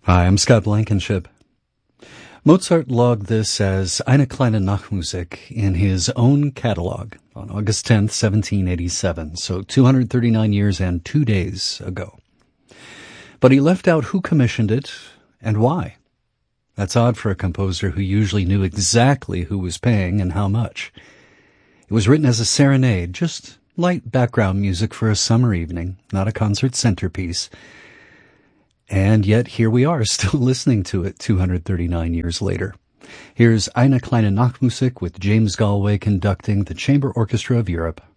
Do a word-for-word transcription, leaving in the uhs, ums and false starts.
Hi, I'm Scott Blankenship. Mozart logged this as Eine kleine Nachtmusik in his own catalog on August tenth, seventeen eighty-seven, so two hundred thirty-nine years and two days ago. But he left out who commissioned it and why. That's odd for a composer who usually knew exactly who was paying and how much. It was written as a serenade, just light background music for a summer evening, not a concert centerpiece. And yet here we are, still listening to it two hundred thirty-nine years later. Here's Eine kleine Nachtmusik with James Galway conducting the Chamber Orchestra of Europe.